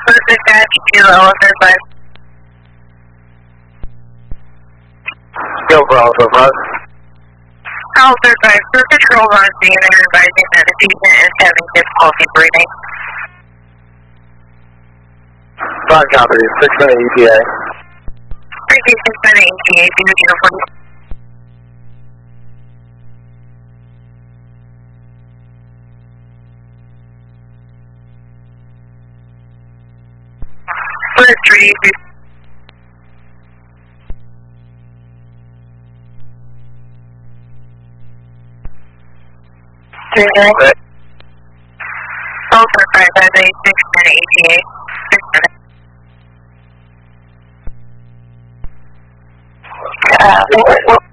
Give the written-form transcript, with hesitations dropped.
dispatch, kilo 35. Yo, Bravo 5. Al 35, for patrol on scene, they're advising that the patient is having difficulty breathing. 5 copy, 6-minute ETA. Previous 6-minute ETA, due to uniform. First 3, Al 35, that's a 6-minute ETA. 6 minutes.